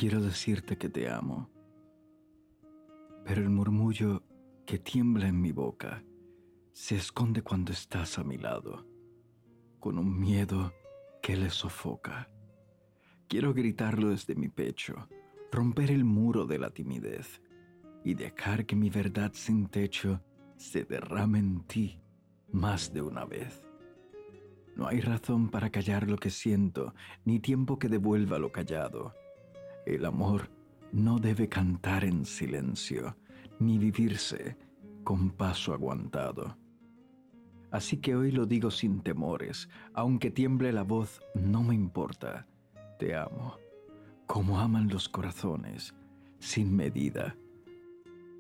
Quiero decirte que te amo, pero el murmullo que tiembla en mi boca se esconde cuando estás a mi lado, con un miedo que le sofoca. Quiero gritarlo desde mi pecho, romper el muro de la timidez y dejar que mi verdad sin techo se derrame en ti más de una vez. No hay razón para callar lo que siento, ni tiempo que devuelva lo callado. El amor no debe cantar en silencio, ni vivirse con paso aguantado. Así que hoy lo digo sin temores, aunque tiemble la voz, no me importa. Te amo, como aman los corazones, sin medida,